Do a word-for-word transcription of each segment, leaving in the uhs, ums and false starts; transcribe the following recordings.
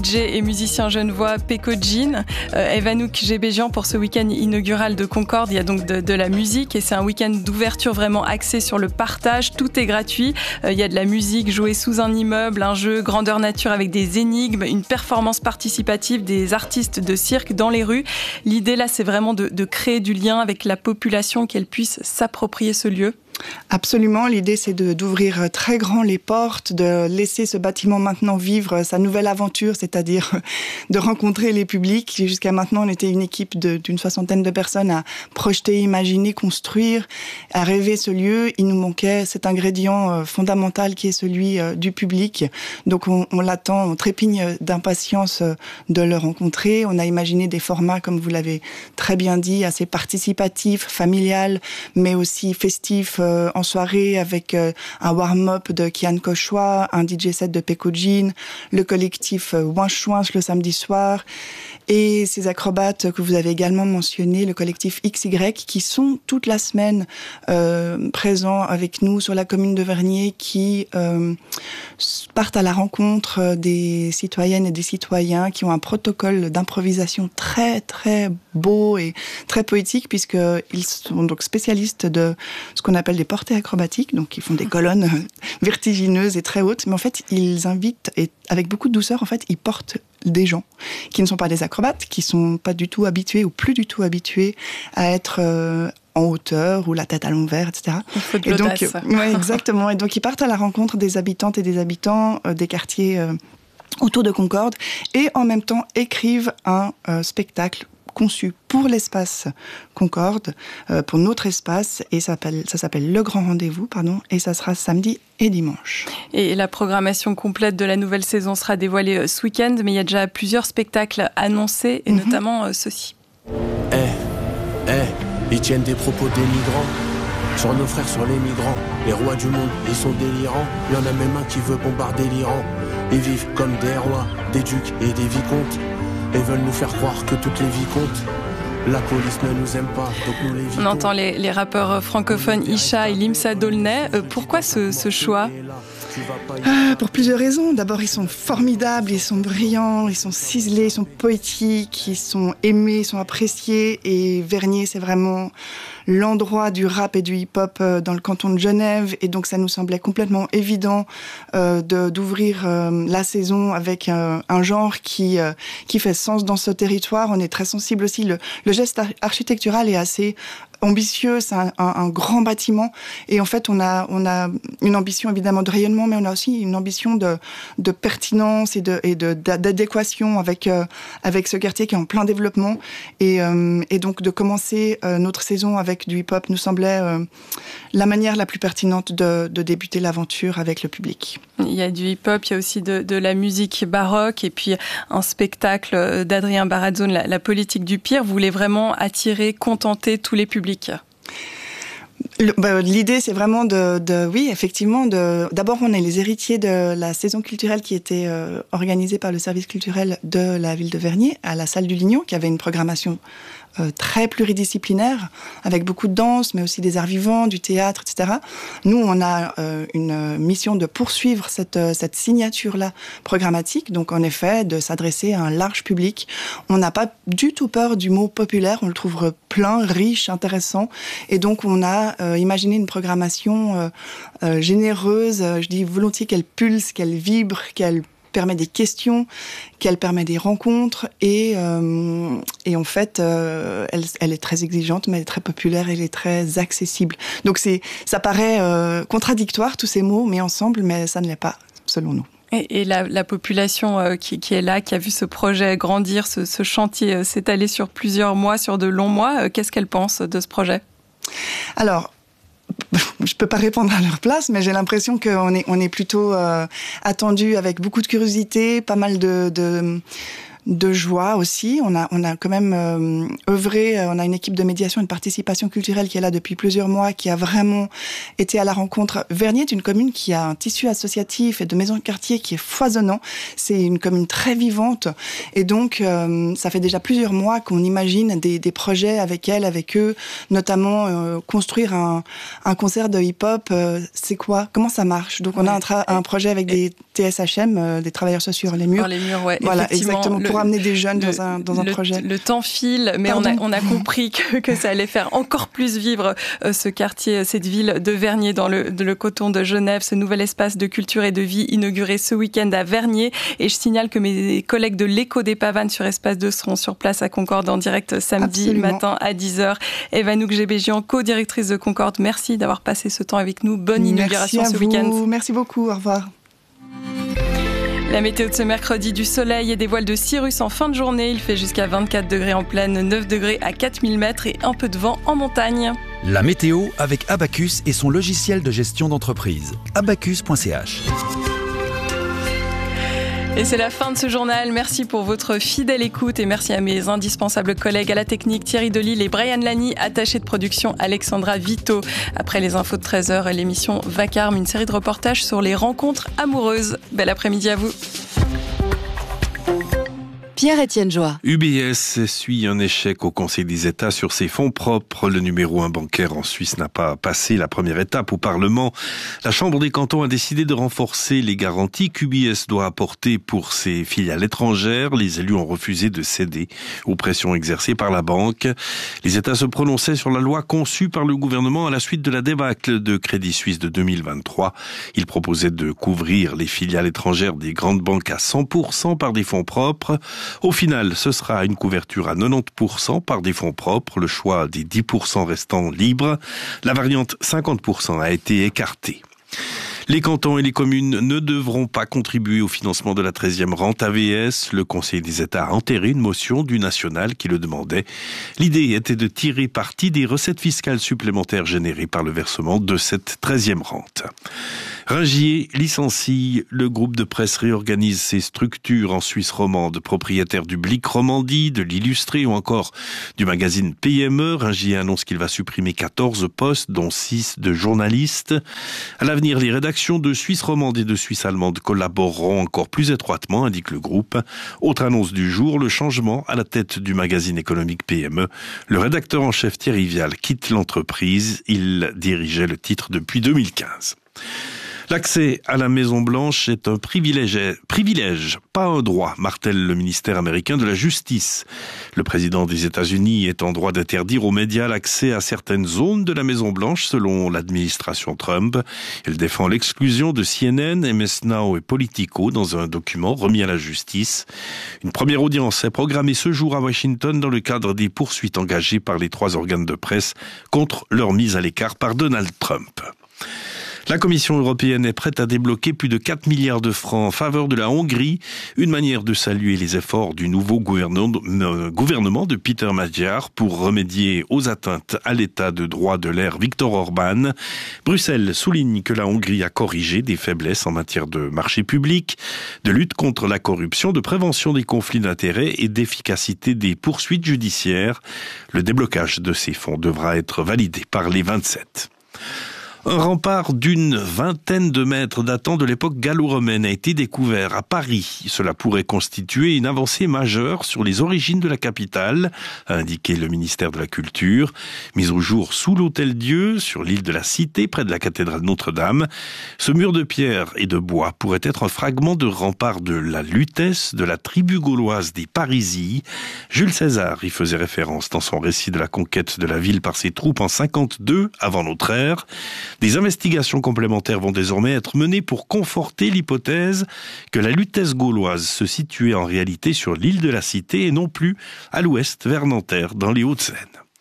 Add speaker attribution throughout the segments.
Speaker 1: D J et musicien genevois Peko Jean, euh, Evanouk Gebéjian pour ce week-end inaugural de Concorde. Il y a donc de, de la musique et c'est un week-end d'ouverture vraiment axé sur le partage. Tout est gratuit. Euh, il y a de la musique jouée sous un immeuble, un jeu grandeur nature avec des énigmes, une performance participative, des artistes de cirque dans les rues. L'idée là, c'est vraiment de, de créer du lien avec la population, qu'elle puisse s'approprier ce lieu.
Speaker 2: Absolument, l'idée c'est de, d'ouvrir très grand les portes, de laisser ce bâtiment maintenant vivre sa nouvelle aventure, c'est-à-dire de rencontrer les publics. Jusqu'à maintenant, on était une équipe de, d'une soixantaine de personnes à projeter, imaginer, construire, à rêver ce lieu. Il nous manquait cet ingrédient fondamental qui est celui du public. Donc on, on l'attend, on trépigne d'impatience de le rencontrer. On a imaginé des formats, comme vous l'avez très bien dit, assez participatifs, familial, mais aussi festifs, en soirée avec euh, un warm-up de Kian Kochois, un D J set de Peko Jean, le collectif euh, Winch Winch le samedi soir et ces acrobates que vous avez également mentionnés, le collectif X Y, qui sont toute la semaine euh, présents avec nous sur la commune de Vernier, qui euh, partent à la rencontre des citoyennes et des citoyens, qui ont un protocole d'improvisation très très beau et très poétique, puisqu'ils sont donc spécialistes de ce qu'on appelle des portées acrobatiques, donc ils font des colonnes vertigineuses et très hautes, mais en fait ils invitent, et avec beaucoup de douceur, en fait ils portent des gens qui ne sont pas des acrobates, qui sont pas du tout habitués ou plus du tout habitués à être euh, en hauteur ou la tête à l'envers, et cetera.
Speaker 1: Il faut de
Speaker 2: et
Speaker 1: l'audace.
Speaker 2: donc, ouais, exactement. Et donc ils partent à la rencontre des habitantes et des habitants euh, des quartiers euh, autour de Concorde, et en même temps écrivent un euh, spectacle conçu pour l'espace Concorde, euh, pour notre espace, et ça s'appelle, ça s'appelle Le Grand Rendez-vous, pardon, et ça sera samedi et dimanche.
Speaker 1: Et la programmation complète de la nouvelle saison sera dévoilée ce week-end, mais il y a déjà plusieurs spectacles annoncés, et mm-hmm. notamment euh, ceux-ci.
Speaker 3: Eh, eh, ils tiennent des propos dénigrants sur nos frères, sur les migrants. Les rois du monde, ils sont délirants. Il y en a même un qui veut bombarder l'Iran. Ils vivent comme des rois, des ducs et des vicomtes, et veulent nous faire croire que toutes les vies comptent. La police ne nous aime pas, donc nous les vivons.
Speaker 1: On entend les, les rappeurs francophones Isha et Limsa Dolnay. Euh, pourquoi ce, ce choix ?
Speaker 2: Euh, pour plusieurs raisons. D'abord, ils sont formidables, ils sont brillants, ils sont ciselés, ils sont poétiques, ils sont aimés, ils sont appréciés. Et Vernier, c'est vraiment l'endroit du rap et du hip-hop dans le canton de Genève. Et donc, ça nous semblait complètement évident euh, de, d'ouvrir euh, la saison avec euh, un genre qui, euh, qui fait sens dans ce territoire. On est très sensible aussi. Le, le geste ar- architectural est assez ambitieux, c'est un, un, un grand bâtiment, et en fait on a, on a une ambition évidemment de rayonnement, mais on a aussi une ambition de, de pertinence et, de, et de, d'adéquation avec, euh, avec ce quartier qui est en plein développement, et, euh, et donc de commencer euh, notre saison avec du hip-hop nous semblait euh, la manière la plus pertinente de, de débuter l'aventure avec le public.
Speaker 1: Il y a du hip-hop, il y a aussi de, de la musique baroque, et puis un spectacle d'Adrien Barazzone, la, la politique du pire. Vous voulez vraiment attirer, contenter tous les publics?
Speaker 2: Le, bah, l'idée, c'est vraiment de, de oui, effectivement, de, d'abord, on est les héritiers de la saison culturelle qui était euh, organisée par le service culturel de la ville de Vernier, à la salle du Lignon, qui avait une programmation Euh, très pluridisciplinaire, avec beaucoup de danse, mais aussi des arts vivants, du théâtre, et cetera. Nous, on a euh, une mission de poursuivre cette, euh, cette signature-là programmatique, donc en effet, de s'adresser à un large public. On n'a pas du tout peur du mot populaire, on le trouve plein, riche, intéressant, et donc on a euh, imaginé une programmation euh, euh, généreuse, je dis volontiers qu'elle pulse, qu'elle vibre, qu'elle permet des questions, qu'elle permet des rencontres, et, euh, et en fait, euh, elle, elle est très exigeante, mais elle est très populaire, elle est très accessible. Donc c'est, ça paraît euh, contradictoire, tous ces mots, mais ensemble, mais ça ne l'est pas, selon nous.
Speaker 1: Et, et la, la population euh, qui, qui est là, qui a vu ce projet grandir, ce, ce chantier euh, s'étaler sur plusieurs mois, sur de longs mois, euh, qu'est-ce qu'elle pense de ce projet ?
Speaker 2: Alors, je peux pas répondre à leur place, mais j'ai l'impression qu'on est, on est plutôt euh, attendu avec beaucoup de curiosité, pas mal de, de, de joie aussi. On a, on a quand même euh, œuvré, on a une équipe de médiation et de participation culturelle qui est là depuis plusieurs mois, qui a vraiment été à la rencontre. Vernier est une commune qui a un tissu associatif et de maisons de quartier qui est foisonnant. C'est une commune très vivante, et donc euh, ça fait déjà plusieurs mois qu'on imagine des, des projets avec elle, avec eux, notamment euh, construire un, un concert de hip-hop. Euh, c'est quoi ? Comment ça marche ? Donc on a un, tra- un projet avec des T S H M, euh, des travailleurs sociaux hors les murs.
Speaker 1: Hors les murs, ouais.
Speaker 2: Voilà, exactement,
Speaker 1: le,
Speaker 2: pour amener des jeunes
Speaker 1: le,
Speaker 2: dans un, dans un
Speaker 1: le,
Speaker 2: projet.
Speaker 1: Le temps file, mais on a, on a compris que, que ça allait faire encore plus vivre euh, ce quartier, cette ville de Vernier dans le, de le coton de Genève, ce nouvel espace de culture et de vie inauguré ce week-end à Vernier. Et je signale que mes collègues de l'Écho des Pavanes sur Espace deux seront sur place à Concorde en direct samedi Absolument. matin à dix heures. Eva Nouk-Gebéjian, co-directrice de Concorde, merci d'avoir passé ce temps avec nous. Bonne inauguration ce week-end.
Speaker 2: Merci beaucoup, au revoir.
Speaker 1: La météo de ce mercredi, du soleil et des voiles de cirrus en fin de journée. Il fait jusqu'à vingt-quatre degrés en plaine, neuf degrés à quatre mille mètres et un peu de vent en montagne.
Speaker 4: La météo avec Abacus et son logiciel de gestion d'entreprise. abacus point c h.
Speaker 1: Et c'est la fin de ce journal. Merci pour votre fidèle écoute et merci à mes indispensables collègues à la technique, Thierry Delisle et Brian Lani, attachés de production Alexandra Vito. Après les infos de treize heures, l'émission Vacarme, une série de reportages sur les rencontres amoureuses. Bel après-midi à vous.
Speaker 5: Pierre-Étienne Joie.
Speaker 6: U B S essuie un échec au Conseil des États sur ses fonds propres. Le numéro un bancaire en Suisse n'a pas passé la première étape au Parlement. La Chambre des cantons a décidé de renforcer les garanties qu'U B S doit apporter pour ses filiales étrangères. Les élus ont refusé de céder aux pressions exercées par la banque. Les États se prononçaient sur la loi conçue par le gouvernement à la suite de la débâcle de Crédit Suisse de deux mille vingt-trois. Ils proposaient de couvrir les filiales étrangères des grandes banques à cent pour cent par des fonds propres. Au final, ce sera une couverture à quatre-vingt-dix pour cent par des fonds propres, le choix des dix pour cent restants libres. La variante cinquante pour cent a été écartée. Les cantons et les communes ne devront pas contribuer au financement de la treizième rente A V S. Le Conseil des États a enterré une motion du national qui le demandait. L'idée était de tirer parti des recettes fiscales supplémentaires générées par le versement de cette treizième rente. Ringier licencie, le groupe de presse réorganise ses structures en Suisse romande, propriétaire du Blick Romandie, de l'Illustré ou encore du magazine P M E. Ringier annonce qu'il va supprimer quatorze postes, dont six de journalistes. À l'avenir, les rédactions de Suisse romande et de Suisse allemande collaboreront encore plus étroitement, indique le groupe. Autre annonce du jour, le changement à la tête du magazine économique P M E. Le rédacteur en chef Thierry Vial quitte l'entreprise. Il dirigeait le titre depuis deux mille quinze. L'accès à la Maison-Blanche est un privilège, privilège, pas un droit, martèle le ministère américain de la Justice. Le président des États-Unis est en droit d'interdire aux médias l'accès à certaines zones de la Maison-Blanche, selon l'administration Trump. Il défend l'exclusion de C N N, M S Now et Politico dans un document remis à la justice. Une première audience est programmée ce jour à Washington dans le cadre des poursuites engagées par les trois organes de presse contre leur mise à l'écart par Donald Trump. La Commission européenne est prête à débloquer plus de quatre milliards de francs en faveur de la Hongrie, une manière de saluer les efforts du nouveau gouvernement de Peter Magyar pour remédier aux atteintes à l'état de droit de l'ère Viktor Orban. Bruxelles souligne que la Hongrie a corrigé des faiblesses en matière de marché public, de lutte contre la corruption, de prévention des conflits d'intérêts et d'efficacité des poursuites judiciaires. Le déblocage de ces fonds devra être validé par les vingt-sept. Un rempart d'une vingtaine de mètres datant de l'époque gallo-romaine a été découvert à Paris. Cela pourrait constituer une avancée majeure sur les origines de la capitale, a indiqué le ministère de la Culture. Mise au jour sous l'Hôtel-Dieu, sur l'île de la Cité, près de la cathédrale Notre-Dame. Ce mur de pierre et de bois pourrait être un fragment de rempart de la Lutèce, de la tribu gauloise des Parisis. Jules César y faisait référence dans son récit de la conquête de la ville par ses troupes en cinquante-deux, avant notre ère. Des investigations complémentaires vont désormais être menées pour conforter l'hypothèse que la Lutèce gauloise se situait en réalité sur l'île de la Cité et non plus à l'ouest vers Nanterre, dans les Hauts-de-Seine.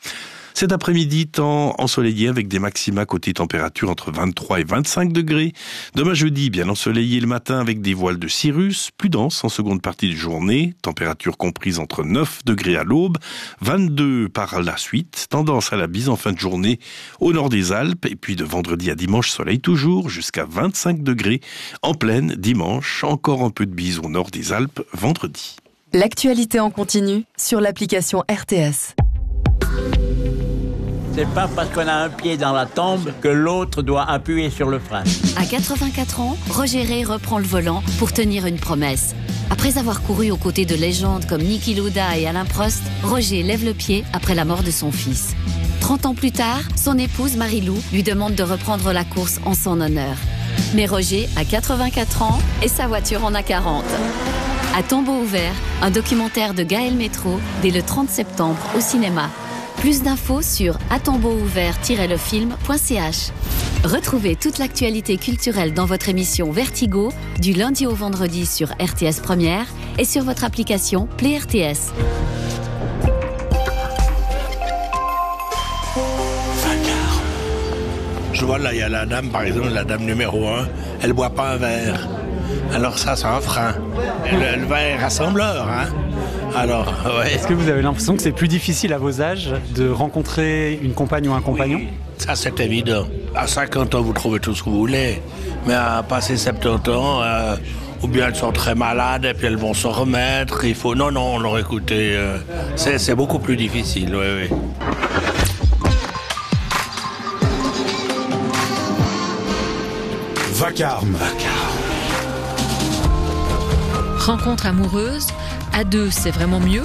Speaker 6: Cet après-midi, temps ensoleillé avec des maxima côté température entre vingt-trois et vingt-cinq degrés. Demain jeudi, bien ensoleillé le matin avec des voiles de cirrus, plus dense en seconde partie de journée, température comprise entre neuf degrés à l'aube, vingt-deux par la suite, tendance à la bise en fin de journée au nord des Alpes, et puis de vendredi à dimanche, soleil toujours, jusqu'à vingt-cinq degrés en pleine dimanche, encore un peu de bise au nord des Alpes vendredi.
Speaker 5: L'actualité en continu sur l'application R T S.
Speaker 7: C'est pas parce qu'on a un pied dans la tombe que l'autre doit appuyer sur le frein.
Speaker 8: À quatre-vingt-quatre ans, Roger Ray reprend le volant pour tenir une promesse. Après avoir couru aux côtés de légendes comme Niki Lauda et Alain Prost, Roger lève le pied après la mort de son fils. trente ans plus tard, son épouse Marie-Lou lui demande de reprendre la course en son honneur. Mais Roger a quatre-vingt-quatre ans et sa voiture en a quarante. À tombeau ouvert, un documentaire de Gaël Métro dès le trente septembre au cinéma. Plus d'infos sur à tombeau ouvert tiret le film point c h. Retrouvez toute l'actualité culturelle dans votre émission Vertigo du lundi au vendredi sur R T S Première et sur votre application Play R T S.
Speaker 9: Je vois là, il y a la dame, par exemple, la dame numéro un, elle boit pas un verre. Alors ça, c'est un frein. Le, le verre rassembleur, hein. Alors, ouais.
Speaker 10: Est-ce que vous avez l'impression que c'est plus difficile à vos âges de rencontrer une compagne ou un compagnon ?
Speaker 9: Oui, ça c'est évident. À cinquante ans, vous trouvez tout ce que vous voulez. Mais à passer soixante-dix ans, euh, ou bien elles sont très malades et puis elles vont se remettre. Il faut... Non, non, alors écoutez, euh, c'est, c'est beaucoup plus difficile, oui, oui.
Speaker 4: Vacarme.
Speaker 11: Rencontre amoureuse, à deux c'est vraiment mieux.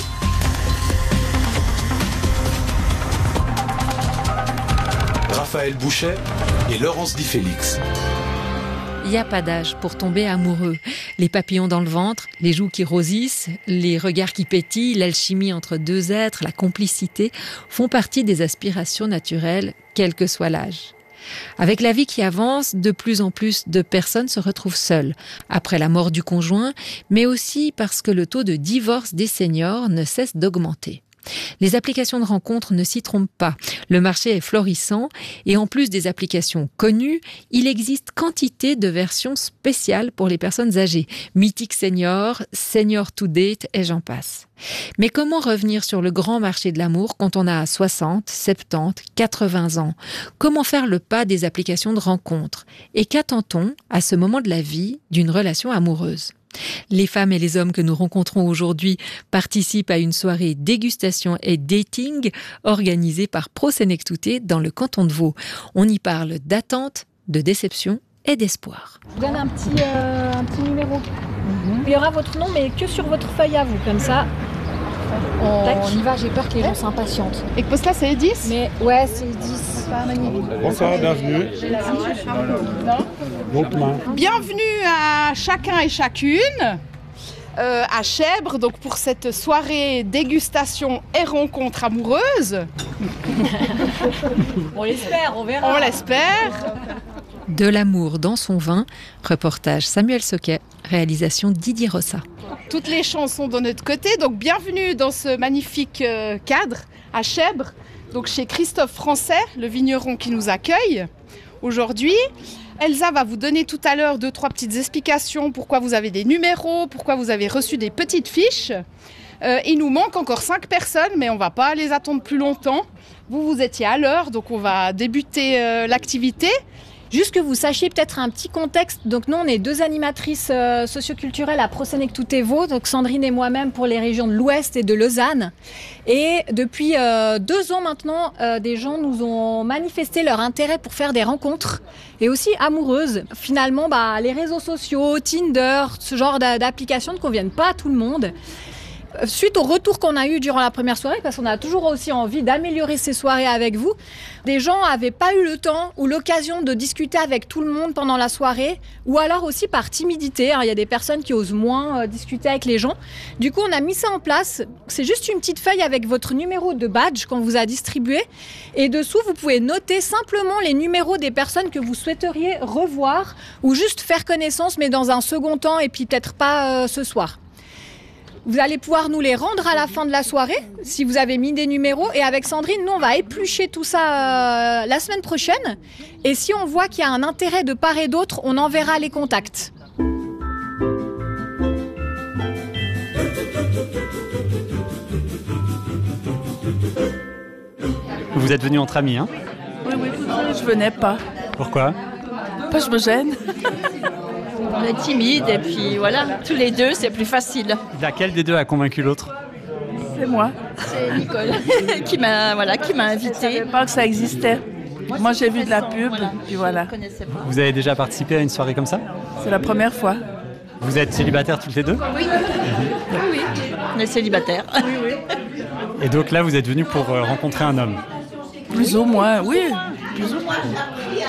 Speaker 4: Raphaël Bouchet et Laurence Di Félix.
Speaker 11: Il n'y a pas d'âge pour tomber amoureux. Les papillons dans le ventre, les joues qui rosissent, les regards qui pétillent, l'alchimie entre deux êtres, la complicité font partie des aspirations naturelles, quel que soit l'âge. Avec la vie qui avance, de plus en plus de personnes se retrouvent seules, après la mort du conjoint, mais aussi parce que le taux de divorce des seniors ne cesse d'augmenter. Les applications de rencontres ne s'y trompent pas. Le marché est florissant et en plus des applications connues, il existe quantité de versions spéciales pour les personnes âgées. Mythique Senior, Senior to Date et j'en passe. Mais comment revenir sur le grand marché de l'amour quand on a soixante, soixante-dix, quatre-vingts ans ? Comment faire le pas des applications de rencontres ? Et qu'attend-on à ce moment de la vie d'une relation amoureuse ? Les femmes et les hommes que nous rencontrons aujourd'hui participent à une soirée dégustation et dating organisée par Pro Senectute dans le canton de Vaud. On y parle d'attente, de déception et d'espoir.
Speaker 12: Je vous donne un petit, euh, un petit numéro. Mm-hmm. Il y aura votre nom, mais que sur votre feuille à vous, comme ça. On, on y va, j'ai peur que les gens s'impatientent.
Speaker 13: Et que poste là, c'est dix ?
Speaker 12: Mais ouais, c'est dix.
Speaker 14: Bonsoir, bienvenue.
Speaker 13: Bienvenue à chacun et chacune euh, à Chèvre, donc pour cette soirée dégustation et rencontre amoureuse.
Speaker 12: On l'espère, on verra.
Speaker 13: On l'espère.
Speaker 11: De l'amour dans son vin, reportage Samuel Soquet, réalisation Didier Rossa.
Speaker 13: Toutes les chansons de notre côté, donc bienvenue dans ce magnifique euh, cadre à Chèvre, donc chez Christophe Français, le vigneron qui nous accueille aujourd'hui. Elsa va vous donner tout à l'heure deux, trois petites explications, pourquoi vous avez des numéros, pourquoi vous avez reçu des petites fiches. Euh, il nous manque encore cinq personnes, mais on ne va pas les attendre plus longtemps. Vous, vous étiez à l'heure, donc on va débuter euh, l'activité.
Speaker 12: Juste que vous sachiez peut-être un petit contexte. Donc nous, on est deux animatrices euh, socioculturelles à Pro Senectute Vaud, donc Sandrine et moi-même pour les régions de l'Ouest et de Lausanne. Et depuis euh, deux ans maintenant, euh, des gens nous ont manifesté leur intérêt pour faire des rencontres et aussi amoureuses. Finalement, bah, les réseaux sociaux, Tinder, ce genre d'applications ne conviennent pas à tout le monde. Suite au retour qu'on a eu durant la première soirée, parce qu'on a toujours aussi envie d'améliorer ces soirées avec vous, des gens n'avaient pas eu le temps ou l'occasion de discuter avec tout le monde pendant la soirée, ou alors aussi par timidité. Il y a des personnes qui osent moins euh, discuter avec les gens. Du coup, on a mis ça en place. C'est juste une petite feuille avec votre numéro de badge qu'on vous a distribué. Et dessous, vous pouvez noter simplement les numéros des personnes que vous souhaiteriez revoir ou juste faire connaissance, mais dans un second temps et puis peut-être pas euh, ce soir. Vous allez pouvoir nous les rendre à la fin de la soirée, si vous avez mis des numéros. Et avec Sandrine, nous, on va éplucher tout ça euh, la semaine prochaine. Et si on voit qu'il y a un intérêt de part et d'autre, on enverra les contacts.
Speaker 10: Vous êtes venus entre amis, hein ?
Speaker 15: Oui, oui, je venais pas.
Speaker 10: Pourquoi ?
Speaker 15: Pas, je me gêne.
Speaker 16: On est timide et puis voilà, tous les deux, c'est plus facile.
Speaker 10: Laquelle des deux a convaincu l'autre ?
Speaker 15: C'est moi.
Speaker 16: C'est Nicole qui m'a voilà, qui m'a invitée.
Speaker 15: Je ne savais pas que ça existait. Moi, moi j'ai vu de la pub, voilà. Puis voilà.
Speaker 10: Vous avez déjà participé à une soirée comme ça ?
Speaker 15: C'est la première fois.
Speaker 10: Vous êtes célibataires toutes les deux ?
Speaker 16: Oui. Oui, oui. On est célibataires.
Speaker 15: Oui, oui.
Speaker 10: Et donc là, vous êtes venus pour rencontrer un homme ?
Speaker 15: Plus ou moins, oui. Plus ou moins.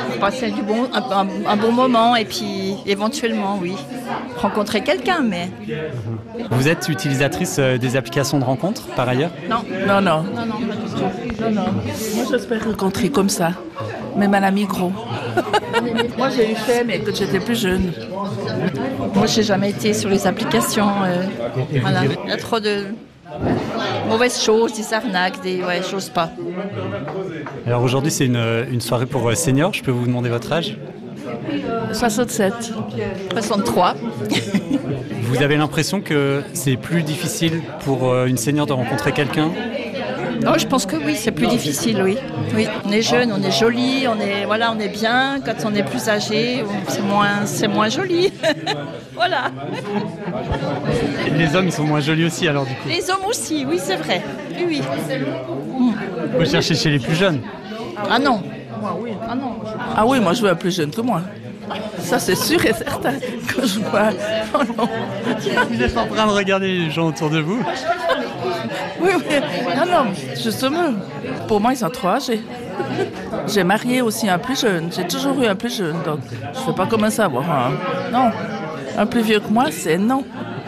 Speaker 16: passer du bon, un, un, un bon moment et puis éventuellement, oui, rencontrer quelqu'un, mais...
Speaker 10: Vous êtes utilisatrice des applications de rencontres, par ailleurs?
Speaker 16: Non.
Speaker 15: Non, non.
Speaker 16: Non, non, pas du tout.
Speaker 15: Non, non. Moi, j'espère rencontrer comme ça, même à la Migros. Moi, j'ai eu fait, mais quand j'étais plus jeune.
Speaker 16: Moi, j'ai jamais été sur les applications. Euh, voilà. Il y a trop de mauvaises choses, des arnaques, des... Ouais, j'ose pas.
Speaker 10: Alors aujourd'hui, c'est une, une soirée pour seniors. Je peux vous demander votre âge?
Speaker 15: soixante-sept.
Speaker 16: soixante-trois.
Speaker 10: Vous avez l'impression que c'est plus difficile pour une senior de rencontrer quelqu'un?
Speaker 16: Non, je pense que oui, c'est plus difficile, oui. Oui, on est jeune, on est joli, on est voilà, on est bien. Quand on est plus âgé, c'est moins, c'est moins joli. Voilà.
Speaker 10: Les hommes, ils sont moins jolis aussi, alors du coup.
Speaker 16: Les hommes aussi, oui, c'est vrai. Oui, oui.
Speaker 10: Vous cherchez chez les plus jeunes?
Speaker 16: Ah non.
Speaker 15: Ah non. Ah oui, moi je veux un plus jeune que moi. Ça c'est sûr et certain que je vois. Oh non.
Speaker 10: Vous êtes en train de regarder les gens autour de vous?
Speaker 15: Oui, oui. Non, non, justement. Pour moi, ils sont trop âgés. J'ai marié aussi un plus jeune. J'ai toujours eu un plus jeune, donc je ne vais pas commencer à avoir un... Non. Un plus vieux que moi, c'est non.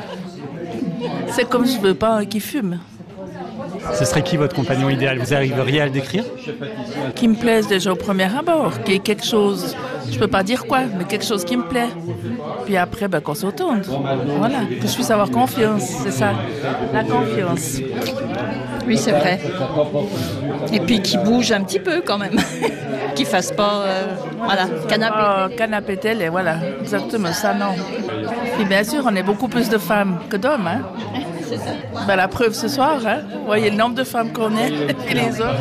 Speaker 15: C'est comme je ne veux pas un qui fume.
Speaker 10: Ce serait qui votre compagnon idéal? Vous arriveriez à le décrire?
Speaker 15: Qui me plaise déjà au premier abord, qui est quelque chose, je ne peux pas dire quoi, mais quelque chose qui me plaît. Puis après, ben, qu'on s'entende. Voilà, que je puisse avoir confiance, c'est ça, la confiance.
Speaker 16: Oui, c'est vrai. Et puis qui bouge un petit peu quand même. Qui fasse pas, euh, voilà, canapé.
Speaker 15: Oh, canapé tel, et voilà, exactement ça, non. Et bien sûr, on est beaucoup plus de femmes que d'hommes, hein. Ben, la preuve ce soir, hein. Vous voyez le nombre de femmes qu'on est et les hommes.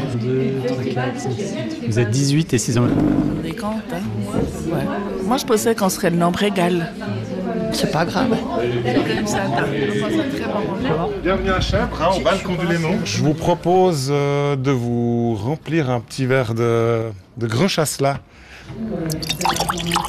Speaker 10: Vous êtes dix-huit et six hommes.
Speaker 15: On est compte, hein. Ouais. Moi, je pensais qu'on serait le nombre égal.
Speaker 16: C'est pas grave.
Speaker 14: Bienvenue à Chèvre, hein, au balcon du Léman. Je vous propose euh, de vous remplir un petit verre de, de Grand Chasselas.